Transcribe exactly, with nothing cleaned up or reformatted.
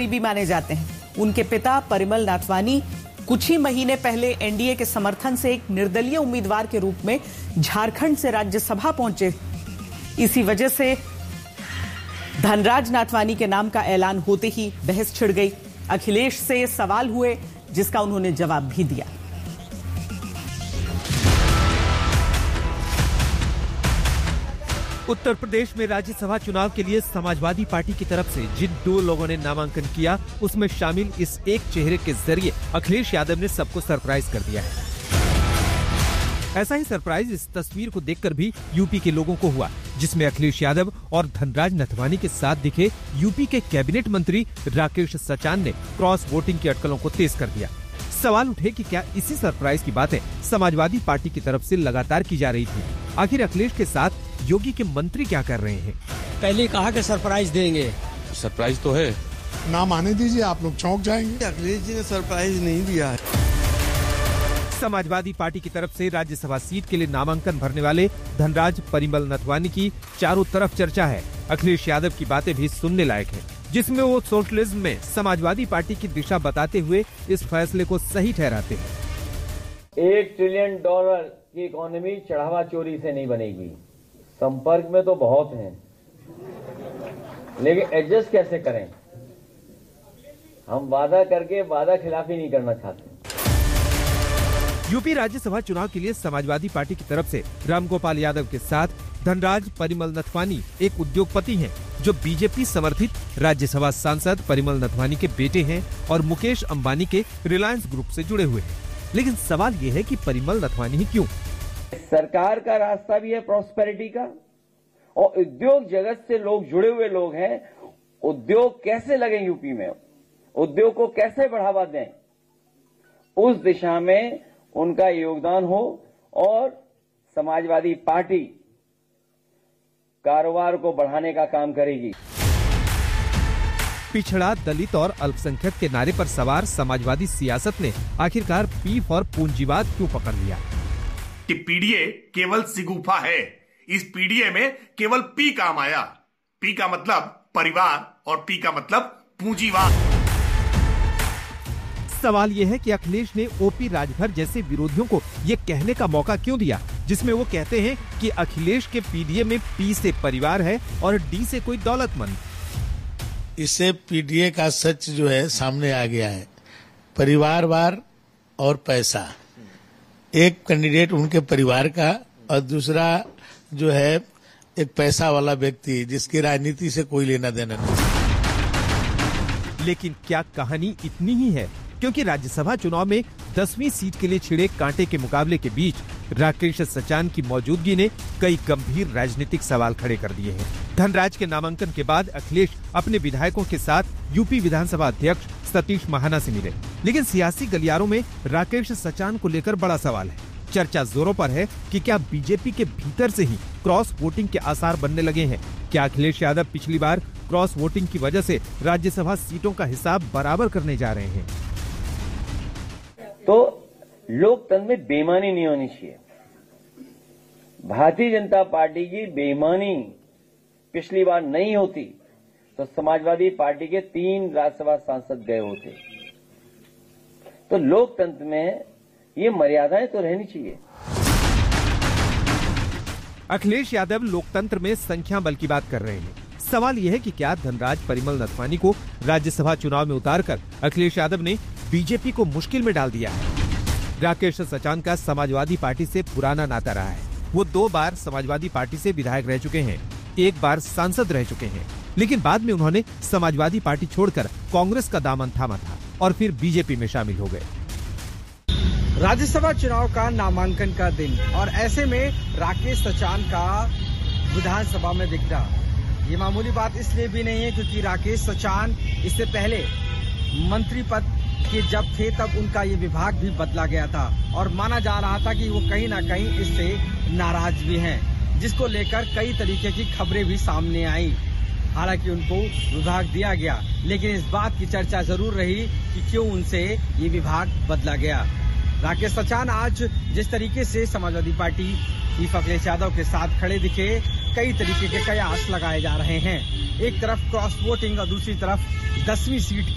करीबी माने जाते हैं। उनके पिता परिमल नाथवानी कुछ ही महीने पहले एनडीए के समर्थन से एक निर्दलीय उम्मीदवार के रूप में झारखंड से राज्यसभा पहुंचे। इसी वजह से धनराज नाथवानी के नाम का ऐलान होते ही बहस छिड़ गई। अखिलेश से सवाल हुए, जिसका उन्होंने जवाब भी दिया। उत्तर प्रदेश में राज्यसभा चुनाव के लिए समाजवादी पार्टी की तरफ से जिन दो लोगों ने नामांकन किया, उसमें शामिल इस एक चेहरे के जरिए अखिलेश यादव ने सबको सरप्राइज कर दिया है। ऐसा ही सरप्राइज इस तस्वीर को देखकर भी यूपी के लोगों को हुआ, जिसमें अखिलेश यादव और धनराज नथवानी के साथ दिखे यूपी के कैबिनेट मंत्री राकेश सचान ने क्रॉस वोटिंग की अटकलों को तेज कर दिया। सवाल उठे कि क्या इसी सरप्राइज की बातें समाजवादी पार्टी की तरफ से लगातार की जा रही थी? आखिर अखिलेश के साथ योगी के मंत्री क्या कर रहे हैं? पहले कहा कि सरप्राइज देंगे। सरप्राइज तो है, नाम आने दीजिए, आप लोग चौंक जाएंगे। अखिलेश जी ने सरप्राइज नहीं दिया है। समाजवादी पार्टी की तरफ से राज्यसभा सीट के लिए नामांकन भरने वाले धनराज परिमल नथवानी की चारों तरफ चर्चा है। अखिलेश यादव की बातें भी सुनने लायक है, जिसमें वो सोशलिज्म में समाजवादी पार्टी की दिशा बताते हुए इस फैसले को सही ठहराते हैं। एक ट्रिलियन डॉलर की इकोनॉमी चढ़ावा चोरी से नहीं बनेगी। संपर्क में तो बहुत हैं, लेकिन एडजस्ट कैसे करें? हम वादा करके वादा खिलाफी नहीं करना चाहते। यूपी राज्यसभा चुनाव के लिए समाजवादी पार्टी की तरफ से रामगोपाल यादव के साथ धनराज परिमल नथवानी एक उद्योगपति हैं, जो बीजेपी समर्थित राज्यसभा सांसद परिमल नथवानी के बेटे हैं और मुकेश अंबानी के रिलायंस ग्रुप से जुड़े हुए हैं। लेकिन सवाल ये है कि परिमल नथवानी ही क्यों? सरकार का रास्ता भी है प्रॉस्पेरिटी का, और उद्योग जगत से लोग जुड़े हुए लोग हैं। उद्योग कैसे लगे यूपी में, उद्योग को कैसे बढ़ावा दें, उस दिशा में उनका योगदान हो, और समाजवादी पार्टी कारोबार को बढ़ाने का काम करेगी। पिछड़ा, दलित और अल्पसंख्यक के नारे पर सवार समाजवादी सियासत ने आखिरकार पी फॉर पूंजीवाद क्यों पकड़ लिया? कि पीडीए केवल सिगुफा है। इस पीडीए में केवल पी काम आया। पी का मतलब परिवार और पी का मतलब पूंजीवाद। सवाल यह है कि अखिलेश ने ओपी राजभर जैसे विरोधियों को ये कहने का मौका क्यों दिया, जिसमें वो कहते हैं कि अखिलेश के पीडीए में पी से परिवार है और डी से कोई दौलतमंद। इससे पीडीए का सच जो है सामने आ गया है। परिवारवार और पैसा, एक कैंडिडेट उनके परिवार का और दूसरा जो है एक पैसा वाला व्यक्ति जिसकी राजनीति से कोई लेना देना नहीं। लेकिन क्या कहानी इतनी ही है? क्योंकि राज्यसभा चुनाव में दसवीं सीट के लिए छिड़े कांटे के मुकाबले के बीच राकेश सचान की मौजूदगी ने कई गंभीर राजनीतिक सवाल खड़े कर दिए हैं। धनराज के नामांकन के बाद अखिलेश अपने विधायकों के साथ यूपी विधानसभा अध्यक्ष सतीश महाना से मिले, लेकिन सियासी गलियारों में राकेश सचान को लेकर बड़ा सवाल है। चर्चा जोरों पर है कि क्या बीजेपी के भीतर से ही क्रॉस वोटिंग के आसार बनने लगे हैं? क्या अखिलेश यादव पिछली बार क्रॉस वोटिंग की वजह से राज्यसभा सीटों का हिसाब बराबर करने जा रहे हैं? तो लोकतंत्र में बेईमानी नहीं होनी चाहिए। भारतीय जनता पार्टी की बेईमानी पिछली बार नहीं होती तो समाजवादी पार्टी के तीन राज्यसभा सांसद गए होते। तो लोकतंत्र में ये मर्यादाएं तो रहनी चाहिए। अखिलेश यादव लोकतंत्र में संख्या बल की बात कर रहे हैं। सवाल यह है कि क्या धनराज परिमल नथवानी को राज्यसभा चुनाव में उतारकर अखिलेश यादव ने बीजेपी को मुश्किल में डाल दिया है? राकेश सचान का समाजवादी पार्टी से पुराना नाता रहा है। वो दो बार समाजवादी पार्टी से विधायक रह चुके हैं, एक बार सांसद रह चुके हैं, लेकिन बाद में उन्होंने समाजवादी पार्टी छोड़कर कांग्रेस का दामन थामा था और फिर बीजेपी में शामिल हो गए। राज्यसभा चुनाव का नामांकन का दिन, और ऐसे में राकेश सचान का विधानसभा में दिखना ये मामूली बात इसलिए भी नहीं है क्योंकि राकेश सचान इससे पहले मंत्री पद के जब थे तब उनका ये विभाग भी बदला गया था और माना जा रहा था कि वो कहीं ना कहीं इससे नाराज भी हैं, जिसको लेकर कई तरीके की खबरें भी सामने आई। हालांकि उनको विभाग दिया गया, लेकिन इस बात की चर्चा जरूर रही कि क्यों उनसे ये विभाग बदला गया। राकेश सचान आज जिस तरीके से समाजवादी पार्टी चीफ अखिलेश यादव के साथ खड़े दिखे, कई तरीके के कयास लगाए जा रहे हैं। एक तरफ क्रॉस वोटिंग और दूसरी तरफ दसवीं सीट